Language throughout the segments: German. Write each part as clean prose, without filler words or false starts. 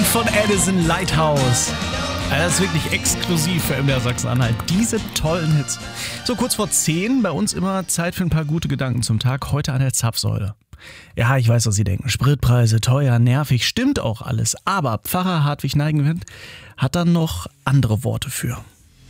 von Edison Lighthouse. Das ist wirklich exklusiv für MDR Sachsen-Anhalt. Diese tollen Hits. So, kurz vor 10, bei uns immer Zeit für ein paar gute Gedanken zum Tag. Heute an der Zapfsäule. Ja, ich weiß, was Sie denken. Spritpreise, teuer, nervig, stimmt auch alles. Aber Pfarrer Hartwig Neigenwind hat dann noch andere Worte für.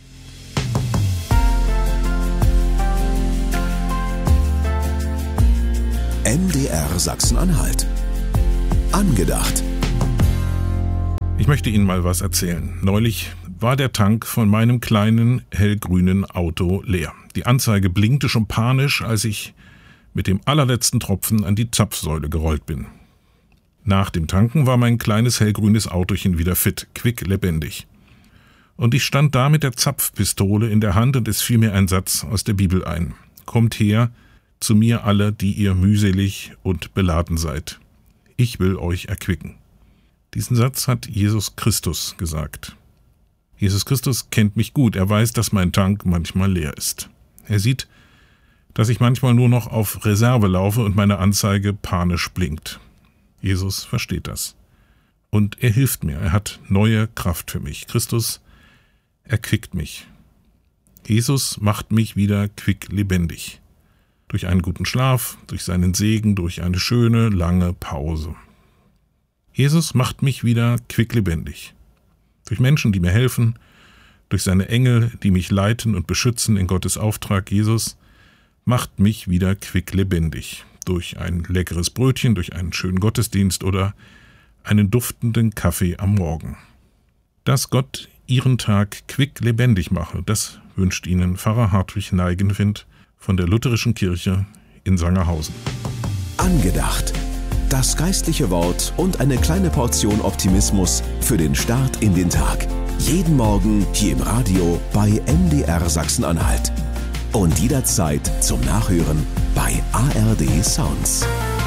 MDR Sachsen-Anhalt. Angedacht. Ich möchte Ihnen mal was erzählen. Neulich war der Tank von meinem kleinen hellgrünen Auto leer. Die Anzeige blinkte schon panisch, als ich mit dem allerletzten Tropfen an die Zapfsäule gerollt bin. Nach dem Tanken war mein kleines hellgrünes Autochen wieder fit, quicklebendig. Und ich stand da mit der Zapfpistole in der Hand und es fiel mir ein Satz aus der Bibel ein. Kommt her, zu mir alle, die ihr mühselig und beladen seid. Ich will euch erquicken. Diesen Satz hat Jesus Christus gesagt. Jesus Christus kennt mich gut. Er weiß, dass mein Tank manchmal leer ist. Er sieht, dass ich manchmal nur noch auf Reserve laufe und meine Anzeige panisch blinkt. Jesus versteht das. Und er hilft mir. Er hat neue Kraft für mich. Christus erquickt mich. Jesus macht mich wieder quicklebendig. Durch einen guten Schlaf, durch seinen Segen, durch eine schöne, lange Pause. Jesus macht mich wieder quicklebendig. Durch Menschen, die mir helfen, durch seine Engel, die mich leiten und beschützen in Gottes Auftrag. Jesus macht mich wieder quicklebendig. Durch ein leckeres Brötchen, durch einen schönen Gottesdienst oder einen duftenden Kaffee am Morgen. Dass Gott Ihren Tag quicklebendig mache, das wünscht Ihnen Pfarrer Hartwig Neigenwind von der Lutherischen Kirche in Sangerhausen. Angedacht. Das geistliche Wort und eine kleine Portion Optimismus für den Start in den Tag. Jeden Morgen hier im Radio bei MDR Sachsen-Anhalt. Und jederzeit zum Nachhören bei ARD Sounds.